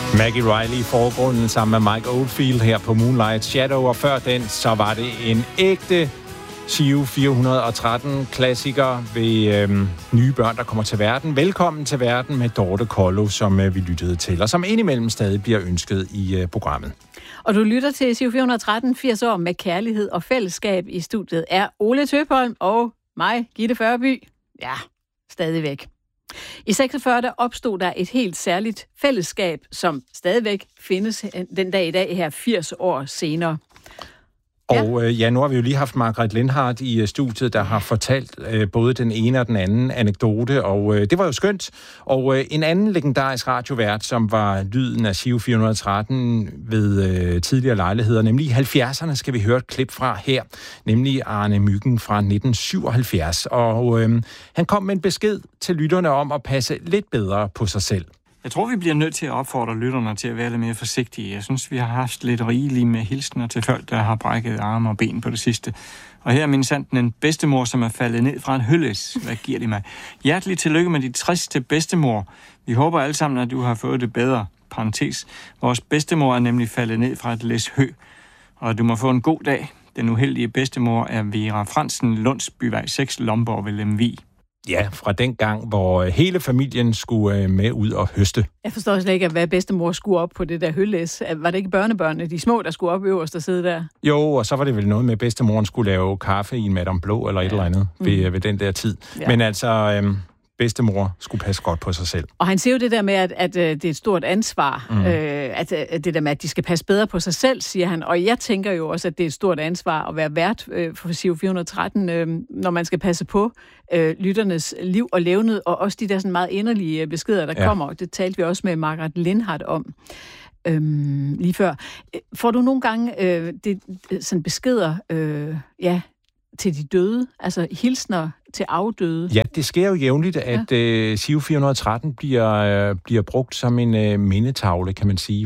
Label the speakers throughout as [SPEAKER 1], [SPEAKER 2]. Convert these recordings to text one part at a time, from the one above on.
[SPEAKER 1] Maggie Reilly i forgrunden sammen med Mike Oldfield her på Moonlight Shadow, og før den, så var det en ægte Giro 413-klassiker ved nye børn, der kommer til verden. Velkommen til verden med Dorte Kollo, som vi lyttede til, og som indimellem stadig bliver ønsket i programmet.
[SPEAKER 2] Og du lytter til Giro 413, 80 år med kærlighed og fællesskab. I studiet er Ole Tøpholm og mig, Gitte Førby. Ja, stadigvæk. I 46 der opstod der et helt særligt fællesskab, som stadigvæk findes den dag i dag her 80 år senere.
[SPEAKER 1] Og nu har vi jo lige haft Margrethe Lindhardt i studiet, der har fortalt både den ene og den anden anekdote, og det var jo skønt. Og en anden legendarisk radiovært, som var lyden af Giro 413 ved tidligere lejligheder, nemlig i 70'erne, skal vi høre et klip fra her, nemlig Arne Myggen fra 1977. Og han kom med en besked til lytterne om at passe lidt bedre på sig selv.
[SPEAKER 3] Jeg tror, vi bliver nødt til at opfordre lytterne til at være lidt mere forsigtige. Jeg synes, vi har haft lidt rigeligt med hilsner til folk, der har brækket arme og ben på det sidste. Og her er min sandt en bedstemor, som er faldet ned fra en hølles. Hvad giver de mig? Hjertelig tillykke med dit 60. bedstemor. Vi håber alle sammen, at du har fået det bedre. Parentes. Vores bedstemor er nemlig faldet ned fra et læs hø. Og du må få en god dag. Den uheldige bedstemor er Vera Fransen, Lundsbyvej 6, Lomborg ved Lemvig.
[SPEAKER 1] Ja, fra den gang, hvor hele familien skulle med ud og høste.
[SPEAKER 2] Jeg forstår slet ikke, hvad bedstemor skulle op på det der høllæs. Var det ikke børnebørnene, de små, der skulle op øverst og sidde der?
[SPEAKER 1] Jo, og så var det vel noget med, at bedstemoren skulle lave kaffe i en Madame Blå eller et eller andet ved den der tid. Ja. Men altså, bedstemor skulle passe godt på sig selv.
[SPEAKER 2] Og han siger jo det der med, at det er et stort ansvar. At det der med, at de skal passe bedre på sig selv, siger han. Og jeg tænker jo også, at det er et stort ansvar at være vært for Giro 413, når man skal passe på lytternes liv og levned, og også de der sådan meget inderlige beskeder, der kommer. Det talte vi også med Margrethe Lindhardt om lige før. Får du nogle gange sådan beskeder til de døde, altså hilsner til afdøde?
[SPEAKER 1] Ja, det sker jo jævnligt, at Giro 413 bliver brugt som en mindetavle, kan man sige,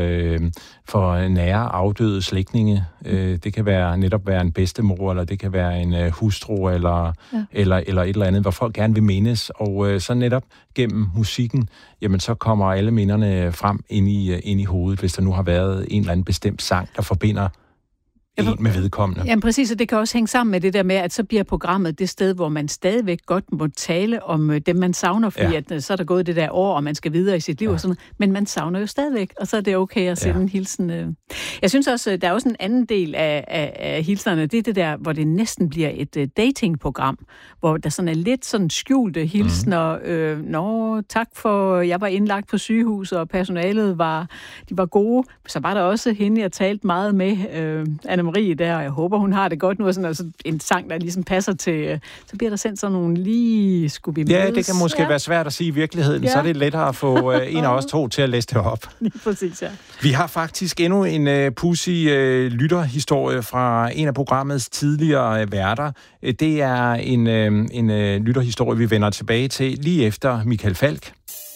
[SPEAKER 1] for nære afdøde slægtninge. Det kan netop være en bedstemor, eller det kan være en hustru, eller et eller andet, hvor folk gerne vil mindes. Og så netop gennem musikken, jamen så kommer alle minderne frem ind i hovedet, hvis der nu har været en eller anden bestemt sang, der forbinder med vedkommende.
[SPEAKER 2] Jamen præcis, og det kan også hænge sammen med det der med, at så bliver programmet det sted, hvor man stadigvæk godt må tale om dem, man savner, fordi at så er der gået det der år, og man skal videre i sit liv og sådan noget. Men man savner jo stadigvæk, og så er det okay at sende en hilsen. Jeg synes også, der er også en anden del af hilsnerne, det er det der, hvor det næsten bliver et datingprogram, hvor der sådan er lidt sådan skjulte hilsner. Tak for, jeg var indlagt på sygehus, og personalet var gode. Så var der også hende, jeg talte meget med, Anne Marie der, og jeg håber, hun har det godt nu, og sådan altså en sang, der ligesom passer til, så bliver der sendt sådan nogle lige, skulle vi mødes?
[SPEAKER 1] Ja, det kan måske være svært at sige i virkeligheden, så er det lettere at få en af os to til at læse det op.
[SPEAKER 2] Lige præcis, ja.
[SPEAKER 1] Vi har faktisk endnu en pudsig lytterhistorie fra en af programmets tidligere værter. Det er en lytterhistorie, vi vender tilbage til lige efter Michael Falch.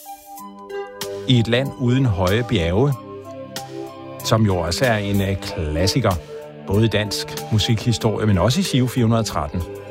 [SPEAKER 1] I et land uden høje bjerge, som jo også er en klassiker, både i dansk musikhistorie, men også i Giro 413.